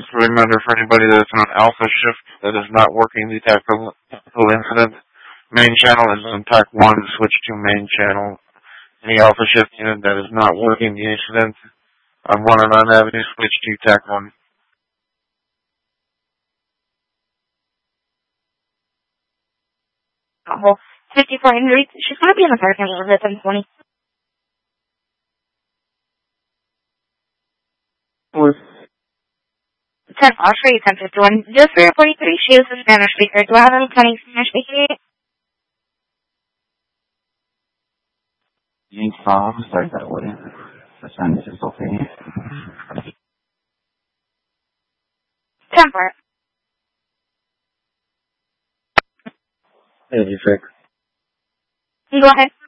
Just a reminder for anybody that's on Alpha Shift that is not working the tactical incident. Main channel is on TAC 1, switch to main channel. Any Alpha Shift unit that is not working the incident on 109 Avenue, switch to TAC 1. Well, 54 Henry, she's going to be in the parking lot at 10:20. With 10, I'll show you 10:51. Just for your 43, she is a Spanish speaker. Do I have any kind of Spanish speaking? Vamos start that way. The sun is okay. 10 part. 86. Go ahead.